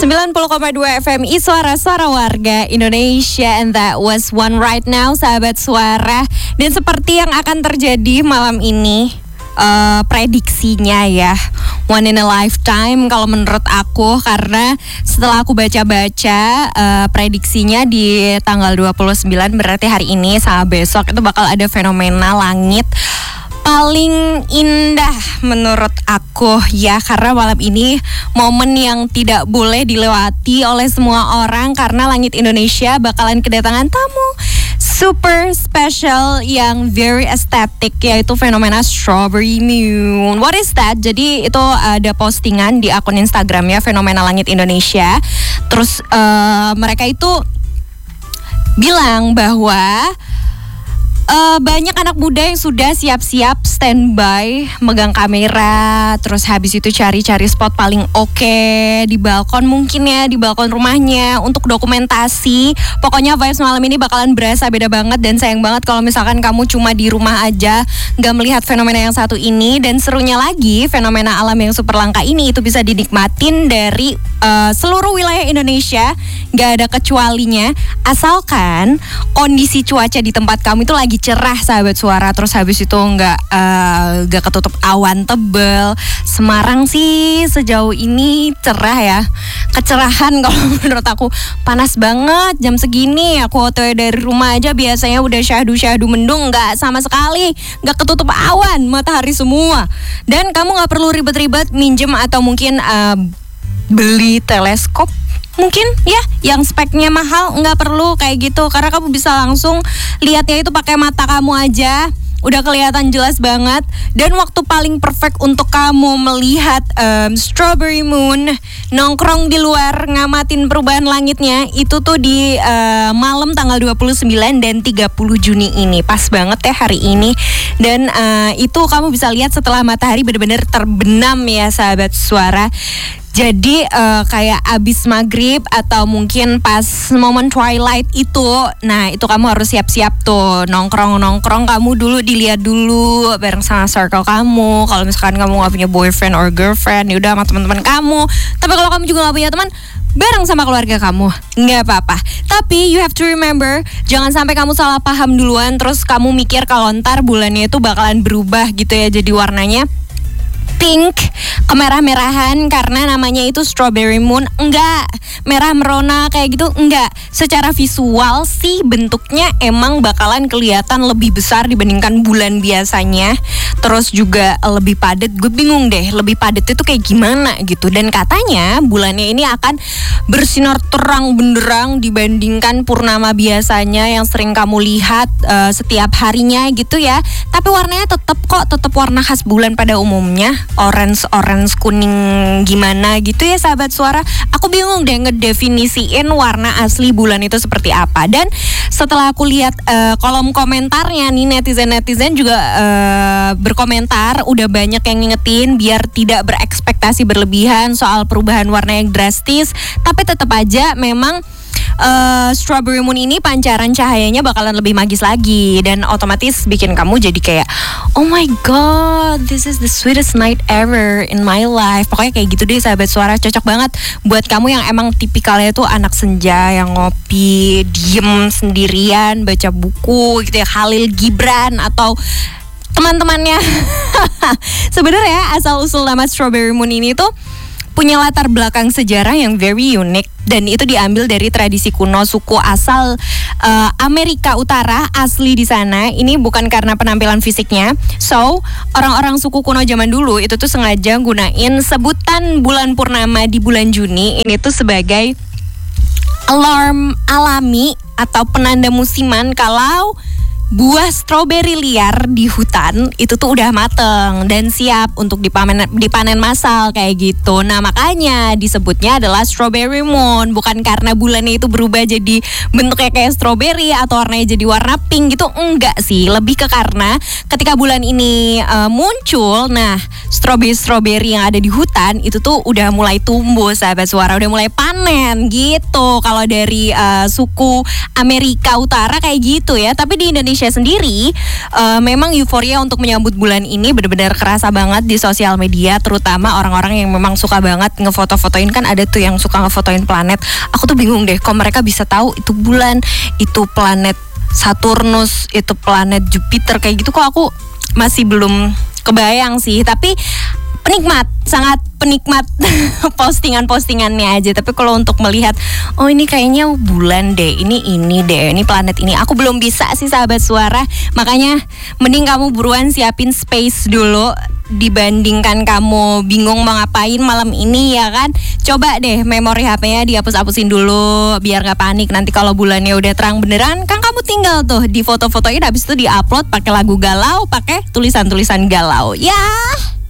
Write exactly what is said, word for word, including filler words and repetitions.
sembilan puluh koma dua F M I Suara Suara Warga Indonesia. And that was One Right Now, sahabat suara. Dan seperti yang akan terjadi malam ini, uh, prediksinya ya, one in a lifetime kalau menurut aku. Karena setelah aku baca-baca, uh, prediksinya di tanggal dua puluh sembilan, berarti hari ini sama besok, itu bakal ada fenomena langit paling indah menurut aku ya. Karena malam ini momen yang tidak boleh dilewati oleh semua orang, karena langit Indonesia bakalan kedatangan tamu super special yang very estetik, yaitu fenomena strawberry moon. What is that? Jadi itu ada postingan di akun Instagramnya Fenomena Langit Indonesia. Terus uh, mereka itu bilang bahwa Uh, banyak anak muda yang sudah siap-siap standby megang kamera, terus habis itu cari-cari spot paling oke okay, di balkon mungkin ya, di balkon rumahnya untuk dokumentasi. Pokoknya vibes malam ini bakalan berasa beda banget. Dan sayang banget kalau misalkan kamu cuma di rumah aja gak melihat fenomena yang satu ini. Dan serunya lagi, fenomena alam yang super langka ini itu bisa dinikmatin dari uh, seluruh wilayah Indonesia, gak ada kecualinya, asalkan kondisi cuaca di tempat kamu itu lagi cerah, sahabat suara. Terus habis itu nggak uh, nggak ketutup awan tebel. Semarang sih sejauh ini cerah ya, kecerahan. Kalau menurut aku panas banget jam segini. Aku O T W dari rumah aja biasanya udah syahdu-syahdu mendung, nggak sama sekali, nggak ketutup awan, matahari semua. Dan kamu nggak perlu ribet-ribet minjem atau mungkin uh, beli teleskop mungkin ya yang speknya mahal. Nggak perlu kayak gitu, karena kamu bisa langsung lihatnya itu pakai mata kamu aja, udah kelihatan jelas banget. Dan waktu paling perfect untuk kamu melihat um, strawberry moon, nongkrong di luar ngamatin perubahan langitnya, itu tuh di uh, malam tanggal dua puluh sembilan dan tiga puluh Juni ini. Pas banget ya hari ini. Dan uh, itu kamu bisa lihat setelah matahari benar-benar terbenam ya, sahabat suara. Jadi uh, kayak abis maghrib atau mungkin pas momen twilight itu, nah itu kamu harus siap-siap tuh nongkrong-nongkrong. Kamu dulu dilihat dulu bareng sama circle kamu. Kalau misalkan kamu gak punya boyfriend or girlfriend, ya udah sama teman-teman kamu. Tapi kalau kamu juga gak punya teman, bareng sama keluarga kamu, nggak apa-apa. Tapi you have to remember, jangan sampai kamu salah paham duluan, terus kamu mikir kalau ntar bulannya itu bakalan berubah gitu ya, jadi warnanya pink, kemerah-merahan karena namanya itu strawberry moon. Enggak, merah merona kayak gitu, enggak. Secara visual sih bentuknya emang bakalan kelihatan lebih besar dibandingkan bulan biasanya. Terus juga lebih padat. Gue bingung deh, lebih padat itu kayak gimana gitu. Dan katanya bulannya ini akan bersinar terang benderang dibandingkan purnama biasanya yang sering kamu lihat uh, setiap harinya gitu ya. Tapi warnanya tetap kok, tetap warna khas bulan pada umumnya. Orange-orange kuning gimana gitu ya, sahabat suara. Aku bingung deh ngedefinisiin warna asli bulan itu seperti apa. Dan setelah aku lihat uh, kolom komentarnya nih, netizen-netizen juga uh, berkomentar. Udah banyak yang ngingetin biar tidak berekspektasi berlebihan soal perubahan warna yang drastis. Tapi tetap aja memang Uh, strawberry moon ini pancaran cahayanya bakalan lebih magis lagi. Dan otomatis bikin kamu jadi kayak, oh my god, this is the sweetest night ever in my life. Pokoknya kayak gitu deh, sahabat suara. Cocok banget buat kamu yang emang tipikalnya tuh anak senja, yang ngopi, diem sendirian, baca buku gitu ya, Khalil Gibran atau teman-temannya. Sebenarnya asal usul nama strawberry moon ini tuh punya latar belakang sejarah yang very unik. Dan itu diambil dari tradisi kuno suku asal uh, Amerika Utara, asli di sana. Ini bukan karena penampilan fisiknya. So, orang-orang suku kuno zaman dulu itu tuh sengaja gunain sebutan bulan purnama di bulan Juni ini tuh sebagai alarm alami atau penanda musiman kalau buah stroberi liar di hutan itu tuh udah mateng dan siap untuk dipanen, dipanen massal kayak gitu. Nah makanya disebutnya adalah strawberry moon. Bukan karena bulannya itu berubah jadi bentuknya kayak strawberry atau warnanya jadi warna pink gitu, enggak sih. Lebih ke karena ketika bulan ini uh, muncul, nah strawberry-strawberry yang ada di hutan itu tuh udah mulai tumbuh, sahabat suara, udah mulai panen gitu. Kalau dari uh, suku Amerika Utara kayak gitu ya. Tapi di Indonesia Indonesia sendiri, uh, memang euforia untuk menyambut bulan ini benar-benar kerasa banget di sosial media, terutama orang-orang yang memang suka banget ngefoto-fotoin. Kan ada tuh yang suka ngefotoin planet. Aku tuh bingung deh, kok mereka bisa tahu itu bulan, itu planet Saturnus, itu planet Jupiter kayak gitu, kok aku masih belum kebayang sih. Tapi penikmat, sangat penikmat postingan-postingannya aja. Tapi kalau untuk melihat, oh ini kayaknya bulan deh, ini ini deh, ini planet ini, aku belum bisa sih sahabat suara. Makanya mending kamu buruan siapin space dulu, dibandingkan kamu bingung mau ngapain malam ini ya kan. Coba deh memori H P-nya dihapus-hapusin dulu biar gak panik. Nanti kalau bulannya udah terang beneran, kan kamu tinggal tuh di foto-fotoin, habis itu di-upload pakai lagu galau, pakai tulisan-tulisan galau. Ya.